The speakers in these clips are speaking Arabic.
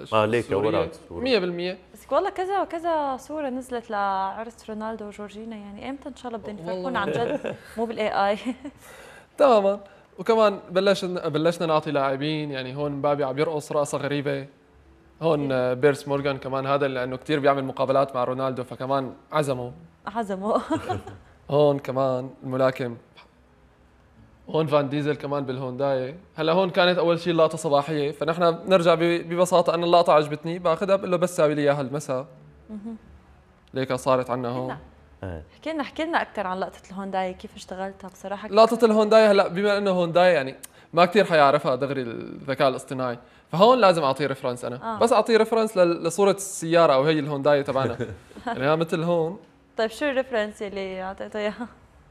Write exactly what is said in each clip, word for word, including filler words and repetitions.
اه ليك ورا مية بالمية. بس والله كذا وكذا صوره نزلت لعرس رونالدو وجورجينا، يعني امتى ان شاء الله بدنا نفرجون عن جد مو بالاي اي. تماما. وكمان بلشنا بلشنا نعطي لاعبين، يعني هون مبابي عم يرقص رقصه غريبه، هون بيرس مورغان كمان هذا لانه كثير بيعمل مقابلات مع رونالدو فكمان عزمه عزمه. هون كمان الملاكم، هون فان ديزل كمان بالهونداي. هلا هون كانت اول شيء اللقطه صباحيه، فنحن بنرجع ببساطه انا اللقطه عجبتني باخذها بقول له بس ساوي لي اياها المساء. ليك صارت عنا هون. حكي لنا احكي لنا اكثر عن لقطه الهونداي، كيف اشتغلتها بصراحه. لقطه الهونداي هلا بما انه هونداي يعني ما كثير حيعرفها دغري الذكاء الاصطناعي، فهون لازم اعطيه ريفرنس انا. آه. بس اعطيه ريفرنس لصوره السياره او هي الهونداي تبعنا. يعني مثل هون. طيب شو الريفرنس اللي اعطيته اياها؟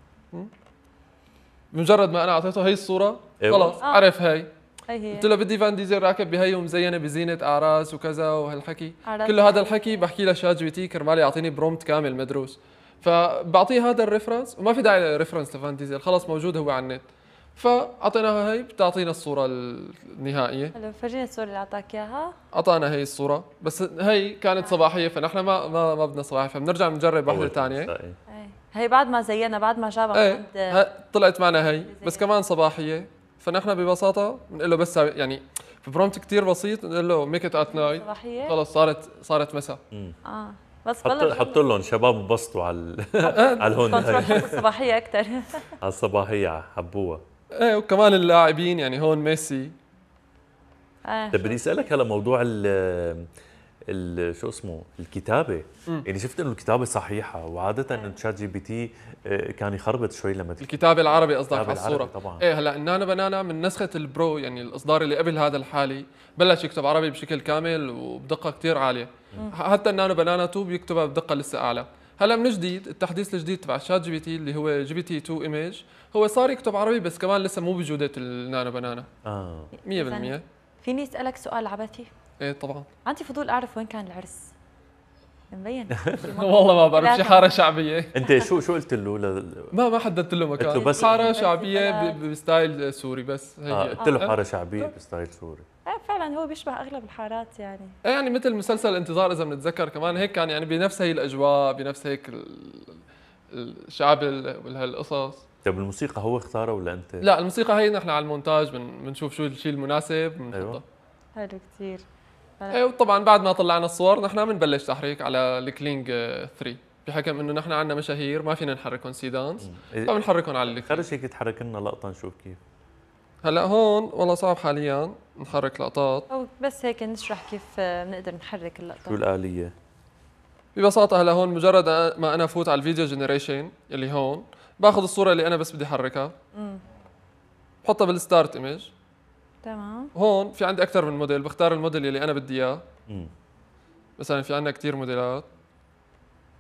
بمجرد ما انا اعطيته هي الصوره خلص آه. عرف هي. هي قلت له بدي فان ديزل راكب بهي ومزينه بزينه اعراس وكذا وهالحكي كله. هذا الحكي بحكي له شات جي بي تي كرمال يعطيني برومت كامل مدروس، فبعطيه هذا الريفرنس وما في داعي لريفرنس لفان ديزل، خلص موجود هو على النت. فاعطيناها هي بتعطينا الصوره النهائيه. هلا فرجيني الصوره اللي اعطاك اياها. اعطانا هي الصوره بس هي كانت صباحيه، فنحن ما ما, ما بدنا صباحيه، فبنرجع بنجرب واحده ثانيه. هي بعد ما زينا بعد ما جابها ايه طلعت معنا هي بس كمان صباحيه، فنحن ببساطه بنقول له بس يعني في برومت كثير بسيط بنقول له ميك ات ات نايت خلص صارت صارت مساء. اه بس بلش حط لهم شباب انبسطوا على على هون الصباحيه اكثر. على الصباحيه حبوها. ايه وكمان اللاعبين يعني هون ميسي. آه طيب بدي اسالك هلا موضوع ال ال شو اسمه الكتابه. مم. يعني شفت انه الكتابه صحيحه، وعاده انه تشات جي بي تي كان يخربط شوي لما الكتابه العربي قصدك على الصوره طبعا. ايه هلا النانو بنانا من نسخه البرو يعني الاصدار اللي قبل هذا الحالي بلش يكتب عربي بشكل كامل وبدقه كثير عاليه. مم. حتى النانو بنانا اثنين بيكتبها بدقه لسه اعلى. هلا من جديد التحديث الجديد تبع شات جي بي تي اللي هو جي بي تي اثنين ايمج هو صار يكتب عربي بس كمان لسه مو بجوده النانو بنانا. اه مية بالمية. فيني اسالك سؤال عبثي؟ ايه طبعا. عندي فضول اعرف وين كان العرس. مبين. والله ما بعرف، شي حاره شعبيه. انت شو شو قلت له ل... ما ما حددت له مكان. قلت له بس حاره شعبيه بستايل سوري بس هي. آه قلت له حاره شعبيه بستايل سوري. ايه فعلا هو بيشبه اغلب الحارات يعني. يعني مثل مسلسل الانتظار اذا بنتذكر كمان هيك كان، يعني بنفس هي الاجواء بنفس هيك الشعب وهالقصص. طيب الموسيقى هو اختارها ولا انت؟ لا الموسيقى هي نحن على المونتاج بنشوف شو الشيء المناسب بنحطه. أيوة. حلو كثير. ايوه طبعا بعد ما طلعنا الصور نحن بنبلش تحريك على الكلينج ثلاثة بحكم انه نحن عندنا مشاهير ما فينا نحركهم سيدانس فبنحركهم على الكلينج. خرج هيك تحرك لنا لقطه نشوف كيف. هلا هون والله صعب حاليا نحرك لقطات او بس هيك نشرح كيف بنقدر نحرك اللقطه. شو الآلية؟ ببساطه هلا هون مجرد ما انا فوت على الفيديو جنريشن اللي هون باخذ الصوره اللي انا بس بدي احركها امم بحطها بالستارت ايمج. تمام. هون في عندي اكثر من موديل بختار الموديل اللي انا بدي اياه. مثلا في عندنا كثير موديلات